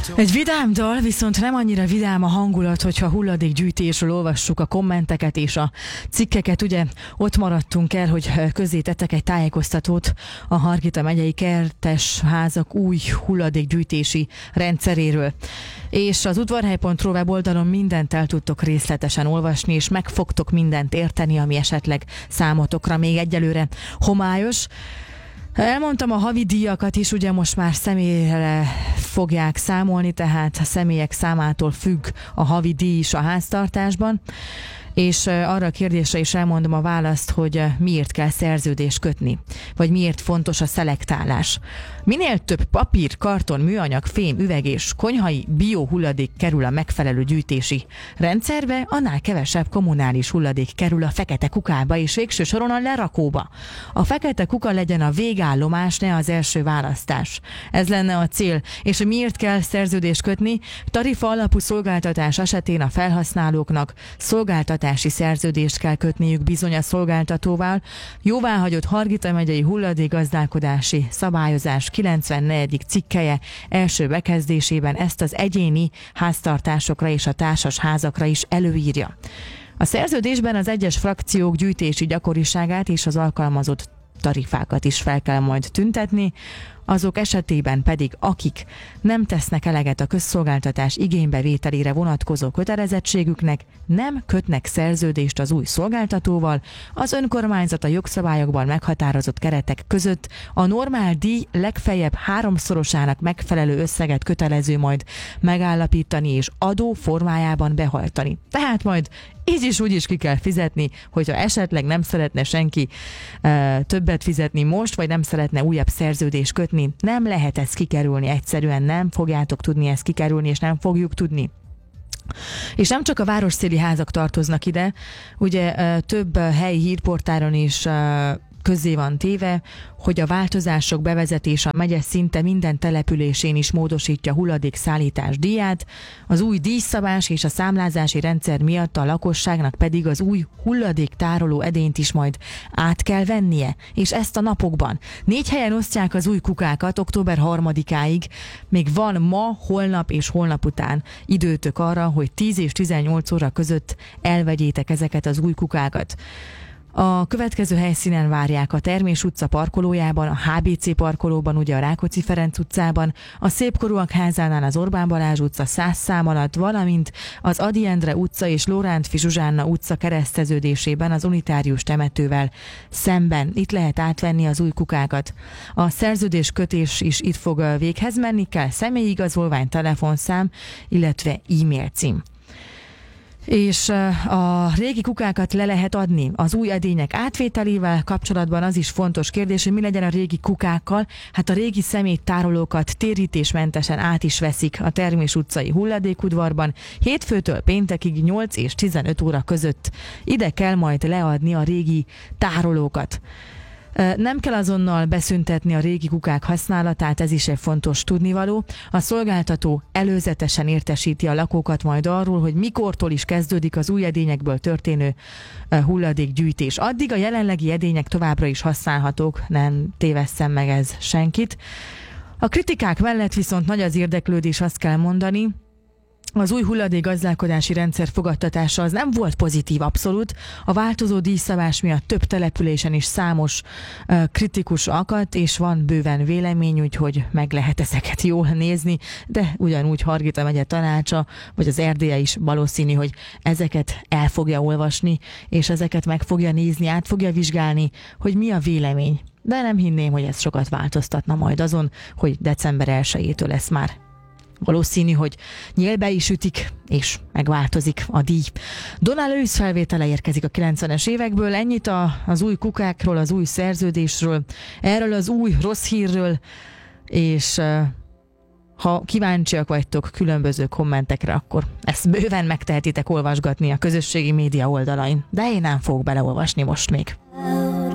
Egy vidám dal, viszont nem annyira vidám a hangulat, hogyha hulladékgyűjtésről olvassuk a kommenteket és a cikkeket. Ugye ott maradtunk el, hogy közzé tettek egy tájékoztatót a Hargita megyei kertes házak új hulladékgyűjtési rendszeréről. És az udvarhely.ru weboldalon mindent el tudtok részletesen olvasni, és meg fogtok mindent érteni, ami esetleg számotokra még egyelőre homályos. Elmondtam a havi díjakat is, ugye most már személyre fogják számolni, tehát a személyek számától függ a havi díj is a háztartásban. És arra a kérdésre is elmondom a választ, hogy miért kell szerződést kötni, vagy miért fontos a szelektálás. Minél több papír, karton, műanyag, fém, üveg és konyhai biohulladék kerül a megfelelő gyűjtési rendszerbe, annál kevesebb kommunális hulladék kerül a fekete kukába és végső soron a lerakóba. A fekete kuka legyen a végállomás, ne az első választás. Ez lenne a cél. És miért kell szerződést kötni? Tarifa alapú szolgáltatás esetén a felhasználóknak szolgáltatási szerződést kell kötniük bizony a szolgáltatóval. Jóváhagyott Hargita megyei hulladékgazdálkodási szabályozás 94. cikkelye első bekezdésében ezt az egyéni háztartásokra és a társas házakra is előírja. A szerződésben az egyes frakciók gyűjtési gyakoriságát és az alkalmazott tarifákat is fel kell majd tüntetni, azok esetében pedig, akik nem tesznek eleget a közszolgáltatás igénybevételére vonatkozó kötelezettségüknek, nem kötnek szerződést az új szolgáltatóval, az önkormányzat a jogszabályokban meghatározott keretek között a normál díj legfeljebb 3-szorosának megfelelő összeget kötelező majd megállapítani és adó formájában behajtani. Tehát majd így is úgy is ki kell fizetni, hogyha esetleg nem szeretne senki többet fizetni most, vagy nem szeretne újabb szerződést kötni, nem lehet ezt kikerülni, egyszerűen nem fogjátok tudni ezt kikerülni, és nem fogjuk tudni. És nem csak a városszéli házak tartoznak ide, ugye több helyi hírportáron is közzé van téve, hogy a változások bevezetése a megye szinte minden településén is módosítja hulladékszállítás díját, az új díjszabás és a számlázási rendszer miatt a lakosságnak pedig az új hulladéktároló edényt is majd át kell vennie, és ezt a napokban. 4 helyen osztják az új kukákat október 3-áig, még van ma, holnap és holnap után időtök arra, hogy 10 és 18 óra között elvegyétek ezeket az új kukákat. A következő helyszínen várják: a Termés utca parkolójában, a HBC parkolóban, ugye a Rákóczi-Ferenc utcában, a Szépkorúak házánál az Orbán Balázs utca 100 szám alatt, valamint az Ady Endre utca és Lórántfi Zsuzsánna utca kereszteződésében az unitárius temetővel szemben. Itt lehet átvenni az új kukákat. A szerződés kötés is itt fog véghez menni, kell személyigazolvány, telefonszám, illetve e-mail cím. És a régi kukákat le lehet adni. Az új edények átvételével kapcsolatban az is fontos kérdés, hogy mi legyen a régi kukákkal. Hát a régi szeméttárolókat térítésmentesen át is veszik a Termés utcai hulladékudvarban. Hétfőtől péntekig 8 és 15 óra között ide kell majd leadni a régi tárolókat. Nem kell azonnal beszüntetni a régi kukák használatát, ez is egy fontos tudnivaló. A szolgáltató előzetesen értesíti a lakókat majd arról, hogy mikortól is kezdődik az új edényekből történő hulladékgyűjtés. Addig a jelenlegi edények továbbra is használhatók, nem tévesszem meg ez senkit. A kritikák mellett viszont nagy az érdeklődés, azt kell mondani. Az új hulladékgazdálkodási rendszer fogadtatása az nem volt pozitív abszolút. A változó díjszabás miatt több településen is számos kritikus akadt, és van bőven vélemény, úgyhogy meg lehet ezeket jól nézni, de ugyanúgy Hargita megye tanácsa, vagy az Erdélye is valószínű, hogy ezeket el fogja olvasni, és ezeket meg fogja nézni, át fogja vizsgálni, hogy mi a vélemény. De nem hinném, hogy ez sokat változtatna majd azon, hogy december 1-től lesz már valószínű, hogy nyílbe is ütik, és megváltozik a díj. Donál Lewis felvétele érkezik a 90-es évekből. Ennyit az új kukákról, az új szerződésről, erről az új rossz hírről, és ha kíváncsiak vagytok különböző kommentekre, akkor ezt bőven megtehetitek olvasgatni a közösségi média oldalain. De én nem fogok beleolvasni most még.